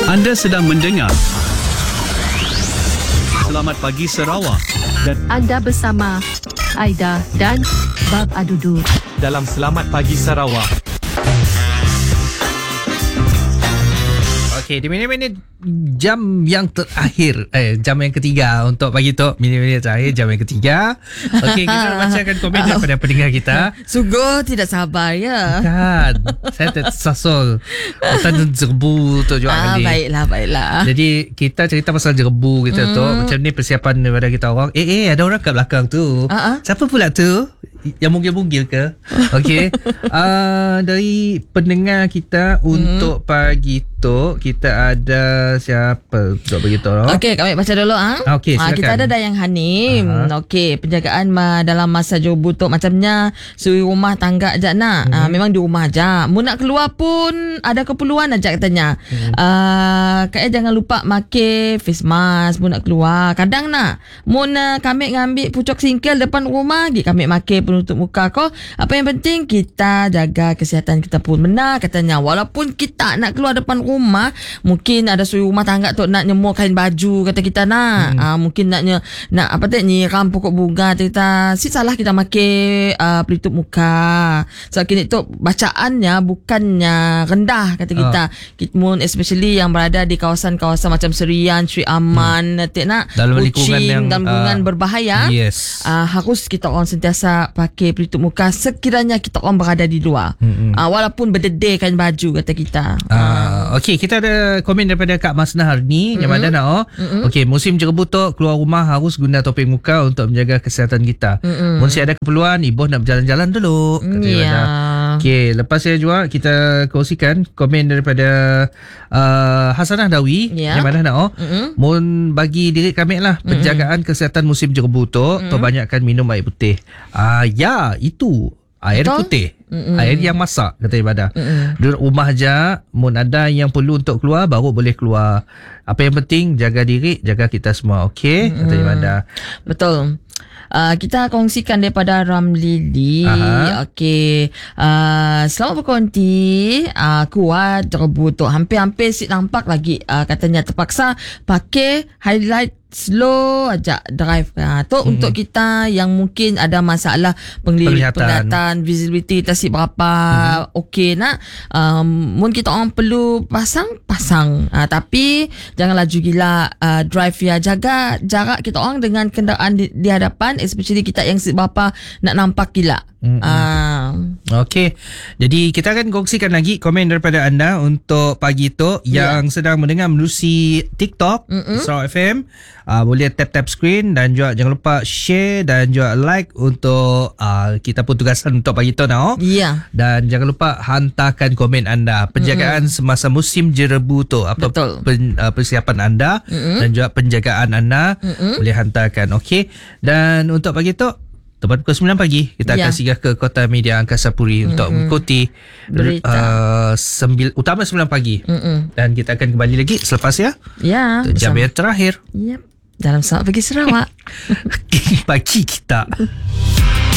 Anda sedang mendengar Selamat Pagi Sarawak dan Anda bersama Aida dan Bab Adudu dalam Selamat Pagi Sarawak. Okey, di minit-minit jam yang terakhir, jam yang ketiga untuk pagi tu, minit-minit terakhir jam yang ketiga. Okey, kita nak bacakan komen daripada pendengar kita. Sungguh tidak sabar ya. Kan, saya tersasul hutan jerbu tu juga kali. Baiklah. Jadi kita cerita pasal jerbu kita tu, macam ni persiapan daripada kita orang. Ada orang kat belakang tu. Siapa pula tu? Yang munggil-munggil ke? Okey. Dari pendengar kita untuk pagi tu, kita ada siapa untuk beritahu? Okey, kami baca dulu Okey, silakan. kita ada Dayang Hanim. Okey, penjagaan dalam masa jerbu tu macamnya suri rumah tangga aja nak. Memang di rumah aja. Mu nak keluar pun ada keperluan aja katanya. Kak jangan lupa make face mask mu nak keluar. Kadang nak mu kami ngambil pucuk singkel depan rumah, kami make penutup muka ko. Apa yang penting kita jaga kesihatan kita pun. Benar katanya. Walaupun kita nak keluar depan rumah, mungkin ada suri rumah tangga tu nak nyemur kain baju kata kita nak. Mungkin nak nyiram pokok bunga kita. Salah kita make pelitup muka. So kini tu bacaannya bukannya rendah kata kita. Kita especially yang berada di kawasan-kawasan macam Serian, Sri Aman, dalam lingkungan yang dalam lingkungan berbahaya. Yes. Harus kita orang sentiasa pakai pelitup muka sekiranya kita orang berada di luar. Walaupun berdedih kain baju kata kita. Okey, kita ada komen daripada Kak Masnah hari ni. Yang mana nak Okey, musim jerbu tu keluar rumah harus guna topeng muka untuk menjaga kesihatan kita. Mesti ada keperluan, ibu nak berjalan-jalan dulu kata Okey, lepas saya juga kita kongsikan komen daripada Hasanah Dawi. Yang mana nak mun bagi diri kami lah penjagaan kesihatan musim jerbu tu, perbanyakkan minum air putih. Itu air putih. Air yang masak kata ibadah. Duduk rumah aja, mun ada yang perlu untuk keluar baru boleh keluar. Apa yang penting jaga diri, jaga kita semua. Okey, kata ibadah. Betul. Kita kongsikan daripada Ramlili. Okey, selamat berkonti. Kuat jerbu tu hampir-hampir nampak lagi. Katanya terpaksa pakai highlight slow aja drive. Tu untuk kita yang mungkin ada masalah penglihatan, visibility kita si berapa okey nak. Mungkin kita orang perlu pasang. Tapi jangan laju gila drive ya. Jaga jarak kita orang dengan kenderaan di hadapan, especially kita yang si berapa nak nampak gila. Okey. Jadi kita akan kongsikan lagi komen daripada anda untuk pagi tu yang sedang mendengar menerusi TikTok Sarawak FM. Boleh tap screen dan juga jangan lupa share dan juga like untuk kita pun tugasan untuk pagi tu now. Dan jangan lupa hantarkan komen anda penjagaan semasa musim jerbu tu. Apa persiapan anda dan juga penjagaan anda boleh hantarkan. Okey. Dan untuk pagi tu tepat pukul 9 pagi kita akan singgah ke Kota Media Angkasa Puri untuk mengikuti utama 9 pagi. Dan kita akan kembali lagi selepas jam yang terakhir dalam Selamat Pagi Sarawak. Pagi kita.